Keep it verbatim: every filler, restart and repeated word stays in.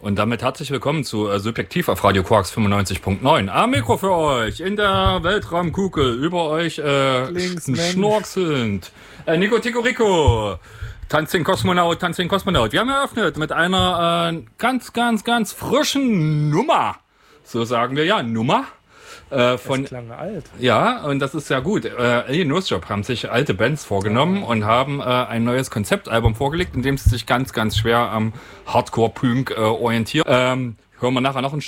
Und damit herzlich willkommen zu äh, Subjektiv auf Radio Quarks fünfundneunzig Punkt neun. Am Mikro für euch, in der Weltraumkugel, über euch äh, Links, schnorchelnd. Äh, Nico Tico Rico, Tanzing Kosmonaut, Tanzing Kosmonaut. Wir haben eröffnet mit einer äh, ganz, ganz, ganz frischen Nummer. So sagen wir ja, Nummer. Äh, von, das klang alt. Ja, und das ist ja gut. Äh, Alien Nosejob haben sich alte Bands vorgenommen ja. und haben äh, ein neues Konzeptalbum vorgelegt, in dem sie sich ganz, ganz schwer am Hardcore-Punk äh, orientieren. Ähm, hören wir nachher noch ein